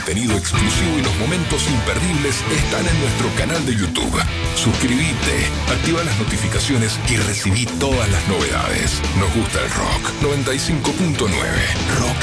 Contenido exclusivo y los momentos imperdibles están en nuestro canal de YouTube. Suscríbete, activa las notificaciones y recibí todas las novedades. Nos gusta el rock. 95.9 Rock